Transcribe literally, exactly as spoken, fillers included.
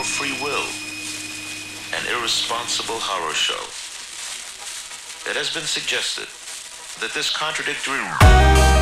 or free will, an irresponsible horror show. It has been suggested that this contradictory